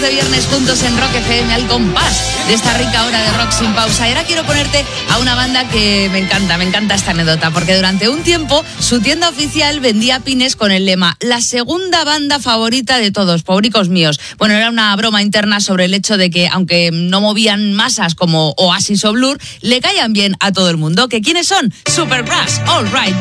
De viernes juntos en Rock FM al compás de esta rica hora de rock sin pausa. Y ahora quiero ponerte a una banda que me encanta esta anécdota, porque durante un tiempo su tienda oficial vendía pines con el lema "la segunda banda favorita de todos, pobricos míos". Bueno, era una broma interna sobre el hecho de que, aunque no movían masas como Oasis o Blur, le caían bien a todo el mundo. ¿Que quiénes son? Supergrass, All Right.